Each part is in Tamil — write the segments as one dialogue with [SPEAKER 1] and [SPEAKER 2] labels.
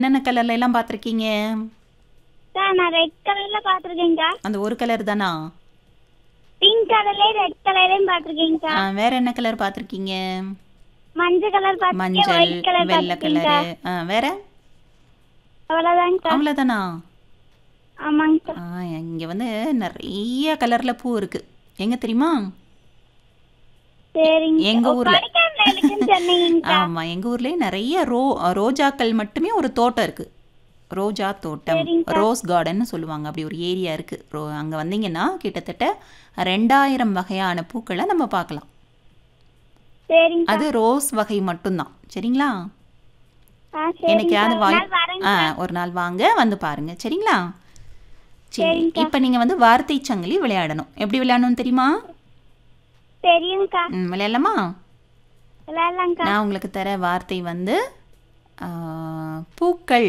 [SPEAKER 1] என்னென்ன கலர்ல எல்லாம் பார்த்துருக்கீங்க?
[SPEAKER 2] நான் ரெட் கலர்ல பாத்திருக்கேன்க்கா.
[SPEAKER 1] அந்த ஒரு கலர் தானா?
[SPEAKER 2] பிங்க் கலர்லயும் ரெட் கலர்லயும் பாத்திருக்கேன்க்கா.
[SPEAKER 1] வேற என்ன கலர் பார்த்துருக்கீங்க?
[SPEAKER 2] மஞ்சள் கலர் பாத்திருக்கேன்,
[SPEAKER 1] மஞ்சள்,
[SPEAKER 2] ஒயிட் கலர்
[SPEAKER 1] வெள்ளை
[SPEAKER 2] பாத்திருக்கேன்க்கா.
[SPEAKER 1] கலரு. வேற?
[SPEAKER 2] அவ்வளவுதான்க்கா.
[SPEAKER 1] அவ்வளோதானா?
[SPEAKER 2] ஆமாங்கக்கா.
[SPEAKER 1] இங்கே வந்து நிறைய கலர்ல பூ இருக்கு. எங்க தெரியுமா?
[SPEAKER 2] சரிங்க.
[SPEAKER 1] எங்க ஊர்ல.
[SPEAKER 2] கொடைக்கானல்ல இருக்குன்னு சொன்னீங்கக்கா.
[SPEAKER 1] ஆமா, எங்க ஊர்லயே நிறைய ரோஜாக்கள் மட்டுமே ஒரு தோட்டம் இருக்கு. ரோஜா தோட்டம்,
[SPEAKER 2] சரிங்கக்கா.
[SPEAKER 1] ரோஸ் கார்டன் சொல்லுவாங்க. அப்படி ஒரு ஏரியா இருக்கு. அங்க வந்தீங்கன்னா கிட்டத்தட்ட 2000 வகையான பூக்களை நம்ம பார்க்கலாம்.
[SPEAKER 2] சரிங்கக்கா.
[SPEAKER 1] அது ரோஸ் வகை மட்டும்தான். சரிங்களா?
[SPEAKER 2] சரிங்கக்கா.
[SPEAKER 1] என்னைக்காவது
[SPEAKER 2] ஒரு நாள் வரேன்க்கா.
[SPEAKER 1] ஒரு நாள் வாங்க, வந்து பாருங்க. சரிங்களா? சரி,
[SPEAKER 2] சரிங்கக்கா.
[SPEAKER 1] இப்போ நீங்க வந்து வார்த்தை சங்கிலி விளையாடணும். எப்படி விளையாடணும் தெரியுமா?
[SPEAKER 2] தெரியுங்கக்கா.
[SPEAKER 1] விளையாடலாமா?
[SPEAKER 2] விளையாடலாம்க்கா.
[SPEAKER 1] நான் உங்களுக்கு தர வார்த்தை வந்து ஆ, பூக்கள்.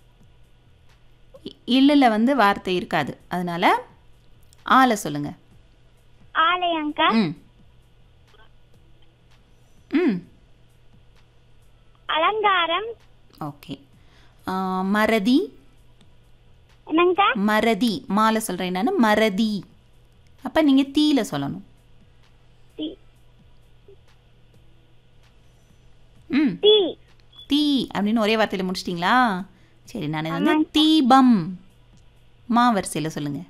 [SPEAKER 1] இல்லல வந்து வார்த்தை இருக்காது. அதனால ஆளை சொல்லுங்க.
[SPEAKER 2] ஆலயங்கா.
[SPEAKER 1] ம் ம்
[SPEAKER 2] அலங்காரம்.
[SPEAKER 1] ஓகே. மறதி.
[SPEAKER 2] என்னங்கக்கா?
[SPEAKER 1] மறதி. மாலை சொல்கிறேன் நான். மறதி. அப்போ நீங்கள் தீல சொல்லணும்.
[SPEAKER 2] தி-
[SPEAKER 1] ம்
[SPEAKER 2] தீ.
[SPEAKER 1] தீ அப்படின்னு ஒரே வார்த்தையில் முடிச்சிட்டிங்களா? சரி, நான் இது வந்து தீபம். மா வரிசையில் சொல்லுங்கள்.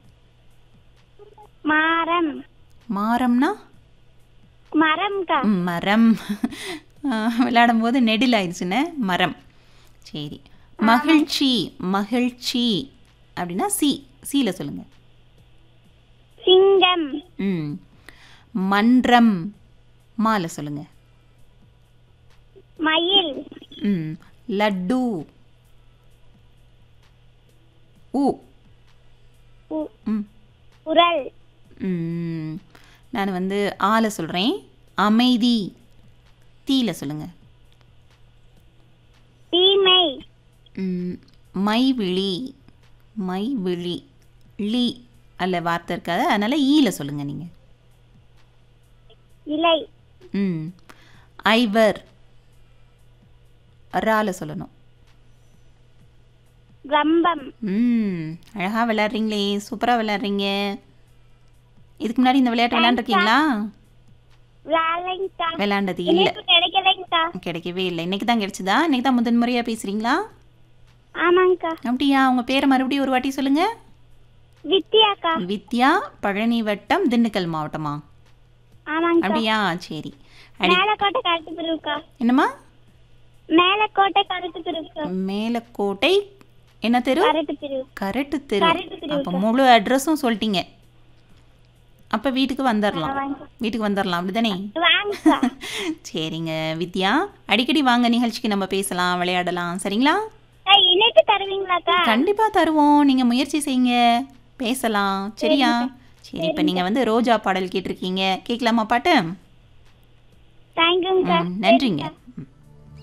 [SPEAKER 2] மரம்.
[SPEAKER 1] மாரம்னா?
[SPEAKER 2] மரம்க்கா.
[SPEAKER 1] மரம். விளையாடும் போது நெடில் ஆயிடுச்சுன்னு மரம். சரி. மகிழ்ச்சி. மகிழ்ச்சி அப்படின்னா சீல சொல்லுங்கள்.
[SPEAKER 2] சிங்கம்.
[SPEAKER 1] ம் மன்றம். மாலை சொல்லுங்கள்.
[SPEAKER 2] மயில்.
[SPEAKER 1] ம் லட்டு. ஊ.
[SPEAKER 2] உ-
[SPEAKER 1] ம்
[SPEAKER 2] உரல்.
[SPEAKER 1] ம் நான் வந்து ஆளை சொல்கிறேன். அமைதி. தீல சொல்லுங்கள்.
[SPEAKER 2] தீமை.
[SPEAKER 1] மைவிழி. மைவிழி. லீ அல்ல வார்த்தை இருக்காது, அதனால் ஈல சொல்லுங்கள் நீங்கள்.
[SPEAKER 2] இலை.
[SPEAKER 1] ஐவர். ரால சொல்லணும்.
[SPEAKER 2] ரம்பம்.
[SPEAKER 1] அழகாக விளையாடுறீங்களே, சூப்பராக விளையாடுறீங்க. இதுக்கு முன்னாடி இந்த விளையாட்டு விளையாண்டுருக்கீங்களா?
[SPEAKER 2] விளையாடலைங்கக்கா.
[SPEAKER 1] விளையாண்டது இல்லை.
[SPEAKER 2] இனிப்பு கிடைக்கலைங்கக்கா.
[SPEAKER 1] கிடைக்கவே இல்லை. இன்னைக்கு தான் கிடைச்சதா? இன்னைக்கு தான் முதன்முறையாக பேசுகிறீங்களா?
[SPEAKER 2] ஆமாங்கக்கா.
[SPEAKER 1] அப்படியா? உங்கள் பேரை மறுபடியும் ஒரு வாட்டி சொல்லுங்கள்.
[SPEAKER 2] வித்யாக்கா.
[SPEAKER 1] வித்யா. பழனி வட்டம், திண்டுக்கல் மாவட்டமா?
[SPEAKER 2] ஆமாங்கக்கா.
[SPEAKER 1] அப்படியா? சரி.
[SPEAKER 2] மேலக்கோட்டை கருத்து பிரிவுக்கா.
[SPEAKER 1] என்னம்மா?
[SPEAKER 2] மேலக்கோட்டை கருத்து பிரிவுக்கா.
[SPEAKER 1] மேலக்கோட்டை என்ன தெரு?
[SPEAKER 2] கருத்து பிரிவு.
[SPEAKER 1] கரெக்டு தெரு.
[SPEAKER 2] கரெக்டு தெரு.
[SPEAKER 1] அப்போ முழு அட்ரஸும் சொல்லிட்டீங்க. அப்போ வீட்டுக்கு வந்துடலாம். வீட்டுக்கு வந்துடலாம், அப்படிதானே?
[SPEAKER 2] வாங்கக்கா.
[SPEAKER 1] சரிங்க வித்யா, அடிக்கடி வாங்க, நிகழ்ச்சிக்கு நம்ம பேசலாம், விளையாடலாம். சரிங்களா?
[SPEAKER 2] இணைப்பு தருவீங்களாக்கா?
[SPEAKER 1] கண்டிப்பாக தருவோம். நீங்கள் முயற்சி செய்யுங்க, பேசலாம். சரியா? சரி, இப்போ நீங்கள் வந்து ரோஜா பாடல் கேட்டிருக்கீங்க. கேட்கலாமா பாட்டு?
[SPEAKER 2] தேங்க்யூங்கக்கா.
[SPEAKER 1] நன்றிங்க.